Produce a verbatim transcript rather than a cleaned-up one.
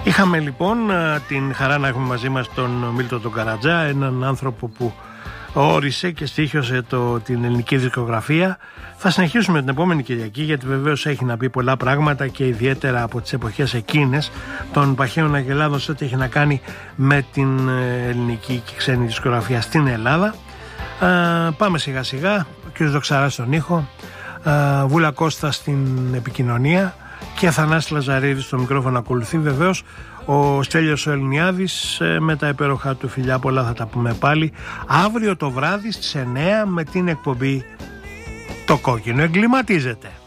Είχαμε λοιπόν την χαρά να έχουμε μαζί μας τον Μίλτο τον Καρατζά, έναν άνθρωπο που όρισε και στοίχιωσε το, την ελληνική δισκογραφία. Θα συνεχίσουμε την επόμενη Κυριακή, γιατί βεβαίως έχει να πει πολλά πράγματα και ιδιαίτερα από τις εποχές εκείνες των Παχαίων Αγελάδων σε ό,τι έχει να κάνει με την ελληνική και ξένη δισκογραφία στην Ελλάδα. Α, πάμε σιγά σιγά. Ο κ. Δοξαράς στον ήχο, α, Βούλα Κώστα στην επικοινωνία και Αθανάσης Λαζαρίδης στο μικρόφωνο. Ακολουθεί βεβαίως ο Στέλιος ο Ελληνιάδης με τα υπέροχα του φιλιά. Πολλά θα τα πούμε πάλι αύριο το βράδυ στις εννιά με την εκπομπή Το Κόκκινο Εγκληματίζεται.